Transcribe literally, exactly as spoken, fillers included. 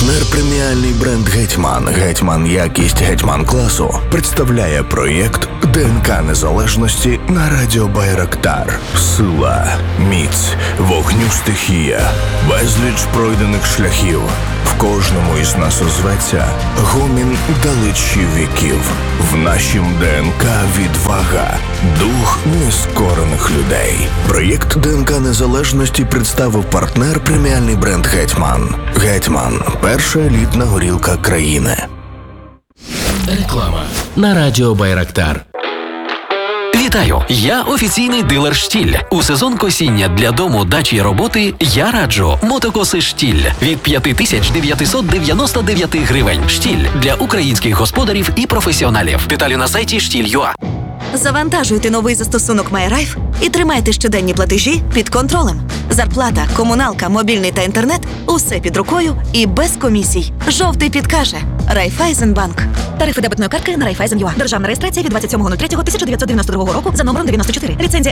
Партнер преміальний бренд «Гетьман». «Гетьман» якість «Гетьман» класу представляє проєкт ДНК Незалежності на радіо Байрактар. Сила, міць, вогню стихія, безліч пройдених шляхів. В кожному із нас озветься гомін далечі віків. В нашім ДНК відвага, дух нескорених людей. Проєкт ДНК Незалежності представив партнер преміальний бренд «Гетьман». «Гетьман» – перша елітна горілка країни. Реклама на радіо Байрактар. Вітаю! Я офіційний дилер «Штіль». У сезон косіння для дому, дачі й роботи я раджу мотокоси «Штіль» від п'ять тисяч дев'ятсот дев'яносто дев'ять гривень. «Штіль» для українських господарів і професіоналів. Деталі на сайті штіль крапка ю а. Завантажуйте новий застосунок MyRife і тримайте щоденні платежі під контролем. Зарплата, комуналка, мобільний та інтернет – усе під рукою і без комісій. Жовтий підкаже. Райфайзенбанк. Тарифи дебетної картки на Райфайзен.ю а. Державна реєстрація від двадцять сьомого лютого тисяча дев'ятсот дев'яносто другого року за номером дев'яносто чотири. Ліцензія